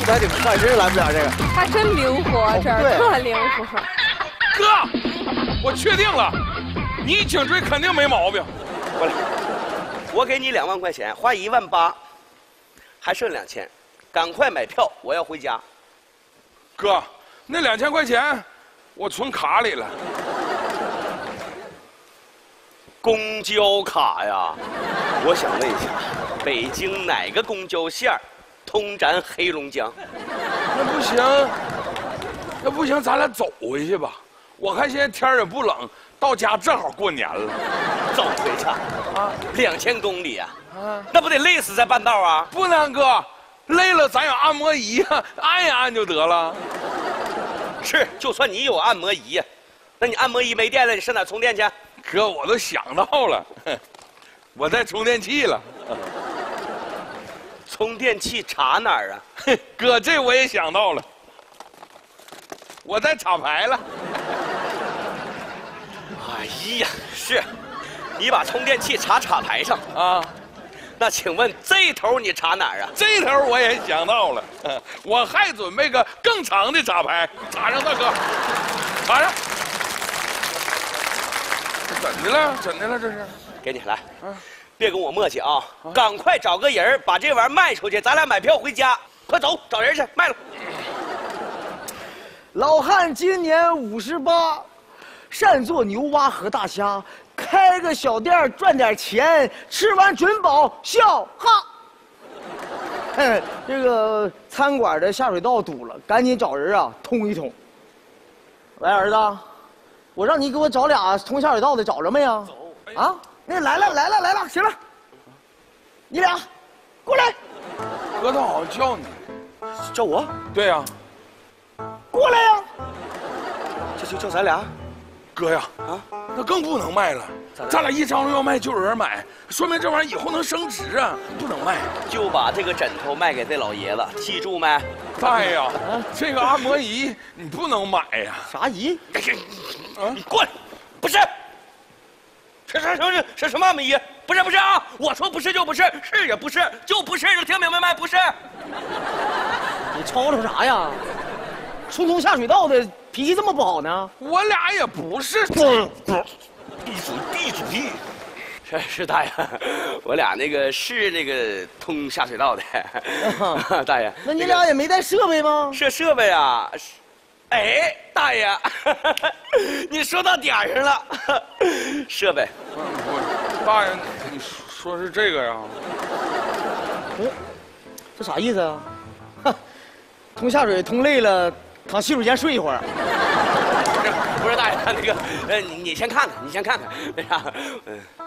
咱这看谁拦不了这个。 他真灵活，这儿特灵活。 哥，我确定了，你颈椎肯定没毛病。 过来，我给你2万块钱，花18000，还剩2000，赶快买票，我要回家。 哥，那2000块钱我存卡里了。 公交卡呀，我想问一下，北京哪个公交线通咱黑龙江？ 那不行，咱俩走回去吧。我看现在天也不冷，到家正好过年了。 走回去啊，2000公里啊，那不得累死在半道啊？ 不能哥，累了咱有按摩仪啊，按一按就得了。 是，就算你有按摩仪呀，那你按摩仪没电了，你上哪充电去？ 哥，我都想到了，我带充电器了。 充电器插哪儿啊？ 哥，这我也想到了，我带插排了。 哎呀，是，你把充电器插排上啊？ 那请问这头你插哪儿啊？ 这头我也想到了，我还准备个更长的插排，插上，大哥，插上。怎的了？怎的了？这是？ 给你来，别跟我磨叽啊！赶快找个人把这玩意儿卖出去，咱俩买票回家。快走，找人去卖了。 老汉今年58，善做牛蛙和大虾，开个小店赚点钱，吃完准保笑哈。这个餐馆的下水道堵了，赶紧找人啊通一通。喂，儿子，我让你给我找俩通下水道的，找着没有？啊，那来了，行了，你俩过来。 哥，他好像叫你， 叫我？ 对呀， 过来呀。 这就叫咱俩。 哥呀，那更不能卖了。咱俩一张罗要卖就有人买，说明这玩意儿以后能升值啊，不能卖。 就把这个枕头卖给这老爷子，记住没？ 大爷呀，这个按摩仪你不能买呀。 啥仪？ 你过来！不是，是什么按摩仪？不是啊！我说不是就不是，是也不是，就不是，听明白没？不是。 你吵吵啥呀？疏通下水道的脾气这么不好呢？ 我俩也不是。 闭嘴！是大爷，我俩是通下水道的。大爷， 那你俩也没带设备吗？ 设备啊。哎，大爷，你说到点儿上了。设备， 大爷，你说是这个呀？ 这啥意思啊？通下水通累了，躺洗手间睡一会儿。 不是大爷，你先看看，那啥，